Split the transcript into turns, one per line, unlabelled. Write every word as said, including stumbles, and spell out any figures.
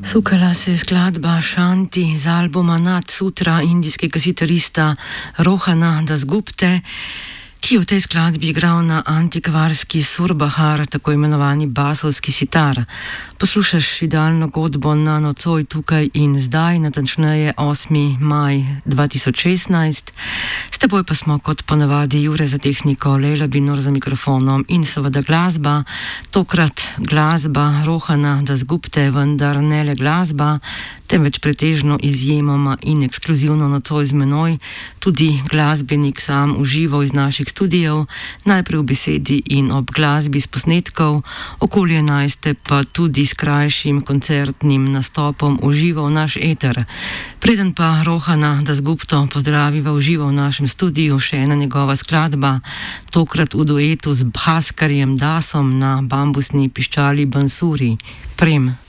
Sukala se je skladba Šanti z albuma Nad Sutra indijskega kitarista Rohana Dasgupte, ki je v tej skladbi igral na antikvarski surbahar, tako imenovani basovski sitar. Poslušaš idealno godbo na nocoj tukaj in zdaj, natančneje osmi maj dva tisoč šestnajst. S teboj pa smo kot ponavadi Jure za tehniko, Lejla Binor za mikrofonom in seveda glasba. Tokrat glasba Rohana Dasgupte, vendar ne le glasba, temveč pretežno izjemoma in ekskluzivno nocoj z menoj tudi glasbenik sam užival iz naših studijev, najprej v besedi in ob glasbi s posnetkov, okoli enajste pa tudi s krajšim koncertnim nastopom užival naš eter. Preden pa Rohana Dasgupto pozdraviva uživa v našem studiu, še ena njegova skladba, tokrat v duetu z Bhaskarjem Dasom na bambusni piščali Bansuri. Prem.